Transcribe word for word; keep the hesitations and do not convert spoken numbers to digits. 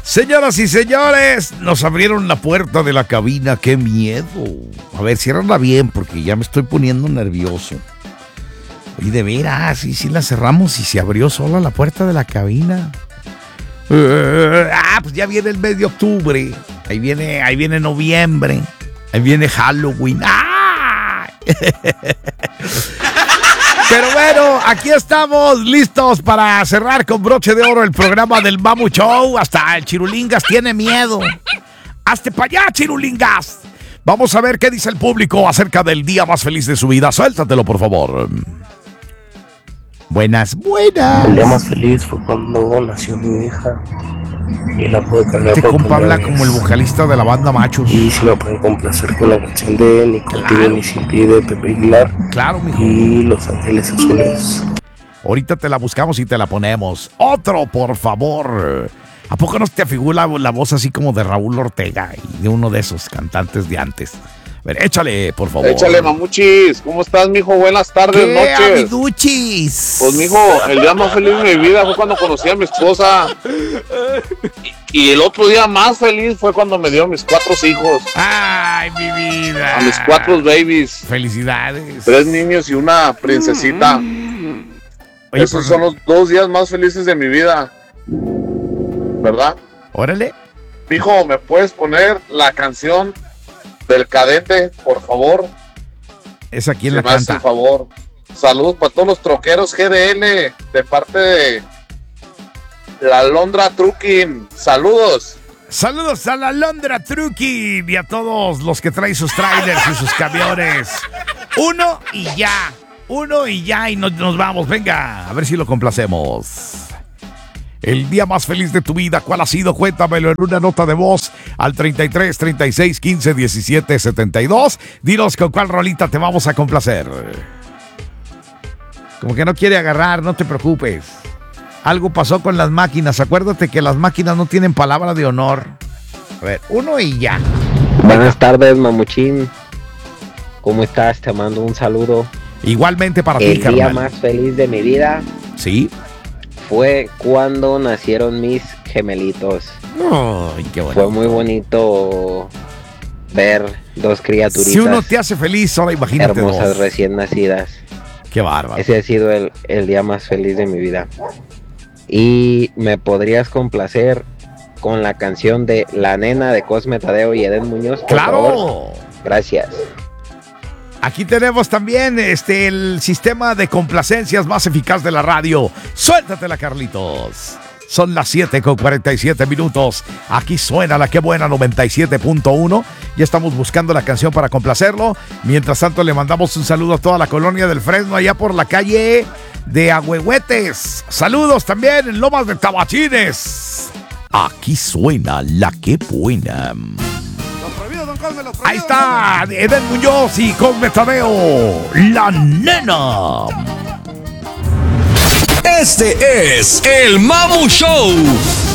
Señoras y señores, nos abrieron la puerta de la cabina. ¡Qué miedo! A ver, ciérrala bien porque ya me estoy poniendo nervioso. Oye, de veras, sí, sí la cerramos y se abrió sola la puerta de la cabina. Uh, ah, pues ya viene el mes de octubre. Ahí viene, ahí viene noviembre. Ahí viene Halloween. ¡Ah! Pero bueno, aquí estamos listos para cerrar con broche de oro el programa del Mamu Show. Hasta el Chirulingas tiene miedo. ¡Hazte para allá, Chirulingas! Vamos a ver qué dice el público acerca del día más feliz de su vida. Suéltatelo, por favor. Buenas, buenas. El día más feliz fue cuando nació mi hija. Y la pude cargar. Este por compa habla vez. como el vocalista de la banda Machos. Y si me pueden complacer con la canción de Ni contigo Claro. ni sin ti de Pepe Aguilar. Claro, mijo. Y Los Ángeles Azules. Ahorita te la buscamos y te la ponemos. Otro, por favor. ¿A poco no te figura la, la voz así como de Raúl Ortega y de uno de esos cantantes de antes? A ver, échale, por favor. Échale, mamuchis. ¿Cómo estás, mijo? Buenas tardes, ¿Qué, noches. amiduchis? Pues, mijo, el día más feliz de mi vida fue cuando conocí a mi esposa. Y, y el otro día más feliz fue cuando me dio mis cuatro hijos. Ay, mi vida. A mis cuatro babies. Felicidades. Tres niños y una princesita. Oye, Esos pues, son los dos días más felices de mi vida. ¿Verdad? Órale. Mijo, ¿me puedes poner la canción del Cadete, por favor? ¿Esa quién Si la me haces canta? el favor. Saludos para todos los troqueros G D L de parte de la Londra Trucking. Saludos. Saludos a la Londra Trucking y a todos los que traen sus trailers y sus camiones. Uno y ya. Uno y ya y nos, nos vamos. Venga, a ver si lo complacemos. El día más feliz de tu vida, ¿cuál ha sido? Cuéntamelo en una nota de voz al treinta y tres, treinta y seis, quince, diecisiete, setenta y dos. Dinos con cuál rolita te vamos a complacer. Como que no quiere agarrar, no te preocupes. Algo pasó con las máquinas. Acuérdate que las máquinas no tienen palabra de honor. A ver, uno y ya. Buenas tardes, Mamuchín. ¿Cómo estás? Te mando un saludo. Igualmente para ti, El día carnal. más feliz de mi vida Sí. fue cuando nacieron mis gemelitos. Ay, qué bueno. Fue muy bonito ver dos criaturitas Si uno te hace feliz, ahora imagínate hermosas dos. recién nacidas. Qué bárbaro. Ese ha sido el, el día más feliz de mi vida. Y me podrías complacer con la canción de La Nena de Cosme Tadeo y Eden Muñoz, por favor. ¡Claro! Gracias. Aquí tenemos también este el sistema de complacencias más eficaz de la radio. Suéltatela, Carlitos. Son las siete con cuarenta y siete minutos. Aquí suena la que buena noventa y siete punto uno. Ya estamos buscando la canción para complacerlo. Mientras tanto, le mandamos un saludo a toda la colonia del Fresno, allá por la calle de Ahuehuetes. Saludos también en Lomas de Tabachines. Aquí suena la que buena. Ahí está, Eden Muñoz y Cosme Tadeo, La Nena. Este es el Mamu Show.